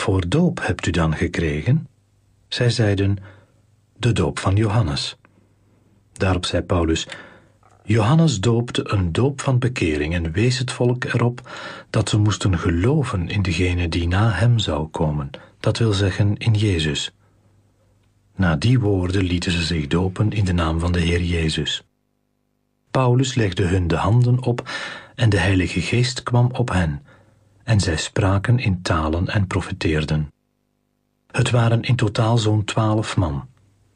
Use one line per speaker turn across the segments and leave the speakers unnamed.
voor doop hebt u dan gekregen? Zij zeiden, de doop van Johannes. Daarop zei Paulus, Johannes doopte een doop van bekering en wees het volk erop dat ze moesten geloven in degene die na hem zou komen, dat wil zeggen in Jezus. Na die woorden lieten ze zich dopen in de naam van de Heer Jezus. Paulus legde hun de handen op en de Heilige Geest kwam op hen, en zij spraken in talen en profeteerden. Het waren in totaal zo'n 12 man.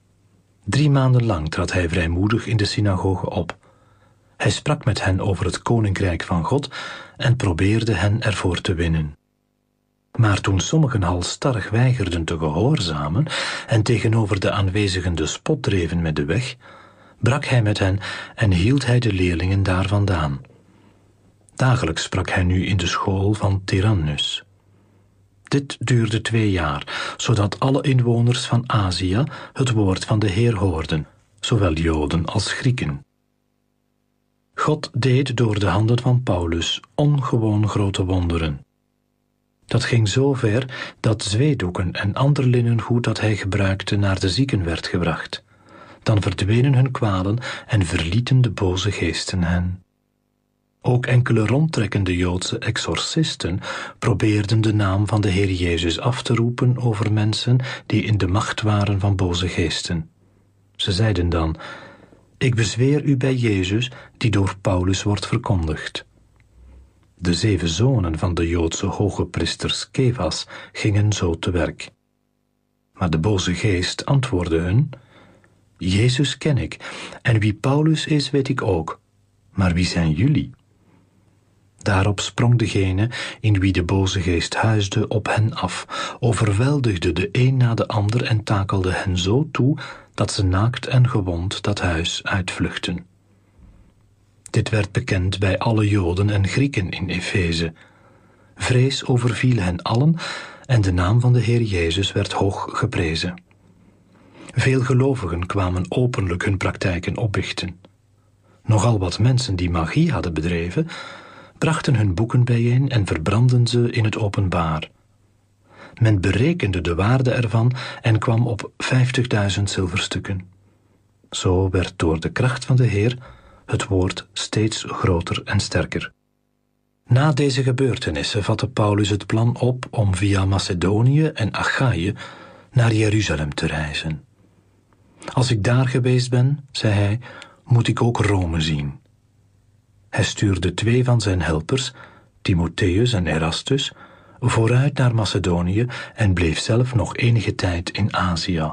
3 maanden lang trad hij vrijmoedig in de synagoge op. Hij sprak met hen over het koninkrijk van God en probeerde hen ervoor te winnen. Maar toen sommigen halsstarrig weigerden te gehoorzamen en tegenover de aanwezigen de spot dreven met de weg, brak hij met hen en hield hij de leerlingen daar vandaan. Dagelijks sprak hij nu in de school van Tyrannus. Dit duurde 2 jaar, zodat alle inwoners van Azië het woord van de Heer hoorden, zowel Joden als Grieken. God deed door de handen van Paulus ongewoon grote wonderen. Dat ging zo ver dat zweedoeken en ander linnengoed dat hij gebruikte naar de zieken werd gebracht. Dan verdwenen hun kwalen en verlieten de boze geesten hen. Ook enkele rondtrekkende Joodse exorcisten probeerden de naam van de Heer Jezus af te roepen over mensen die in de macht waren van boze geesten. Ze zeiden dan, ik bezweer u bij Jezus die door Paulus wordt verkondigd. De 7 zonen van de Joodse hoge priester Skevas gingen zo te werk. Maar de boze geest antwoordde hun, Jezus ken ik, en wie Paulus is weet ik ook, maar wie zijn jullie? Daarop sprong degene in wie de boze geest huisde op hen af, overweldigde de een na de ander en takelde hen zo toe dat ze naakt en gewond dat huis uitvluchtten. Dit werd bekend bij alle Joden en Grieken in Efeze. Vrees overviel hen allen en de naam van de Heer Jezus werd hoog geprezen. Veel gelovigen kwamen openlijk hun praktijken opbiechten. Nogal wat mensen die magie hadden bedreven, brachten hun boeken bijeen en verbrandden ze in het openbaar. Men berekende de waarde ervan en kwam op 50.000 zilverstukken. Zo werd door de kracht van de Heer het woord steeds groter en sterker. Na deze gebeurtenissen vatte Paulus het plan op om via Macedonië en Achaïe naar Jeruzalem te reizen. Als ik daar geweest ben, zei hij, moet ik ook Rome zien. Hij stuurde 2 van zijn helpers, Timotheus en Erastus, vooruit naar Macedonië en bleef zelf nog enige tijd in Azië.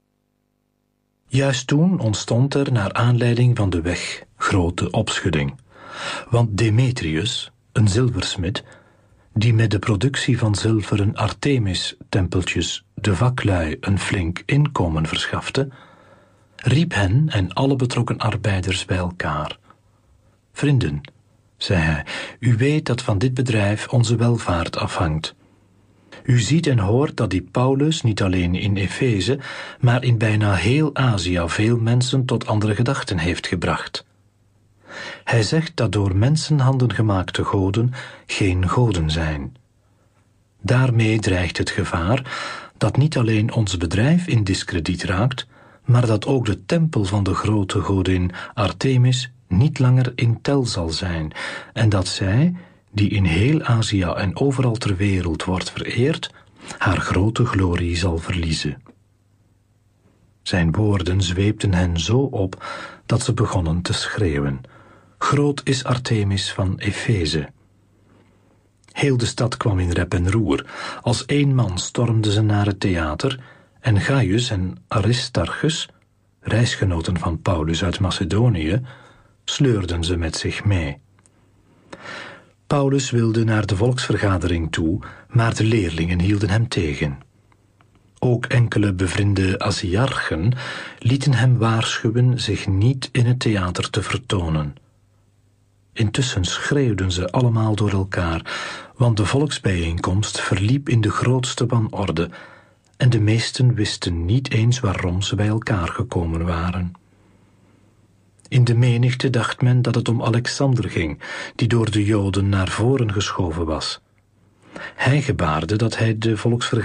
Juist toen ontstond er naar aanleiding van de weg grote opschudding, want Demetrius, een zilversmid, die met de productie van zilveren Artemis-tempeltjes de vaklui een flink inkomen verschafte, riep hen en alle betrokken arbeiders bij elkaar. Vrienden, zei hij, u weet dat van dit bedrijf onze welvaart afhangt. U ziet en hoort dat die Paulus niet alleen in Efeze, maar in bijna heel Azië veel mensen tot andere gedachten heeft gebracht. Hij zegt dat door mensenhanden gemaakte goden geen goden zijn. Daarmee dreigt het gevaar dat niet alleen ons bedrijf in diskrediet raakt, maar dat ook de tempel van de grote godin Artemis niet langer in tel zal zijn en dat zij, die in heel Azië en overal ter wereld wordt vereerd, haar grote glorie zal verliezen. Zijn woorden zweepten hen zo op dat ze begonnen te schreeuwen. Groot is Artemis van Efeze. Heel de stad kwam in rep en roer. Als 1 man stormden ze naar het theater en Gaius en Aristarchus, reisgenoten van Paulus uit Macedonië, sleurden ze met zich mee. Paulus wilde naar de volksvergadering toe, maar de leerlingen hielden hem tegen. Ook enkele bevriende Aziarchen lieten hem waarschuwen zich niet in het theater te vertonen. Intussen schreeuwden ze allemaal door elkaar, want de volksbijeenkomst verliep in de grootste wanorde en de meesten wisten niet eens waarom ze bij elkaar gekomen waren. In de menigte dacht men dat het om Alexander ging, die door de Joden naar voren geschoven was. Hij gebaarde dat hij de volksvergadering